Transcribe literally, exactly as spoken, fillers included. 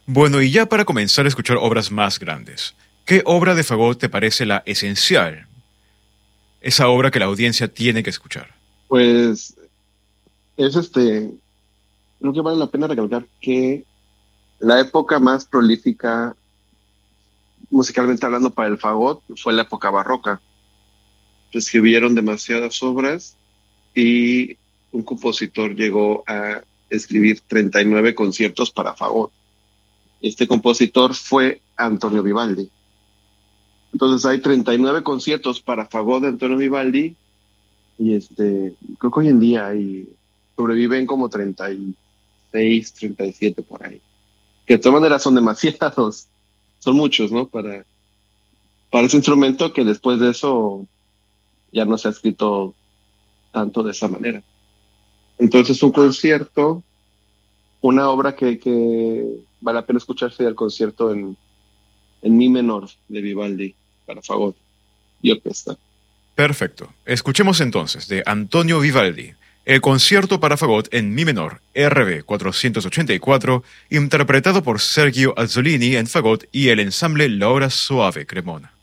Bueno, y ya para comenzar a escuchar obras más grandes, ¿qué obra de Fagot te parece la esencial? Esa obra que la audiencia tiene que escuchar. Pues es este, creo que vale la pena recalcar que la época más prolífica, musicalmente hablando, para el fagot fue la época barroca. Escribieron demasiadas obras y un compositor llegó a escribir treinta y nueve conciertos para fagot. Este compositor fue Antonio Vivaldi. Entonces hay treinta y nueve conciertos para fagot de Antonio Vivaldi y este, creo que hoy en día hay, sobreviven como treinta y seis, treinta y siete por ahí. Que de todas maneras son demasiados, son muchos, ¿no? Para, para ese instrumento que después de eso ya no se ha escrito tanto de esa manera. Entonces un concierto, una obra que, que vale la pena escucharse el concierto en, en mi menor de Vivaldi para fagot y orquesta. Perfecto. Escuchemos entonces de Antonio Vivaldi, el concierto para fagot en mi menor, R B cuatrocientos ochenta y cuatro, interpretado por Sergio Azzolini en fagot y el ensamble La Hora Suave Cremona.